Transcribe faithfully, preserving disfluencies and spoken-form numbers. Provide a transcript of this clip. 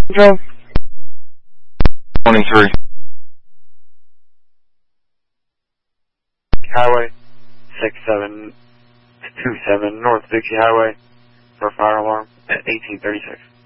Joe? twenty-three. Highway six seven two seven North Dixie Highway for fire alarm at eighteen thirty-six.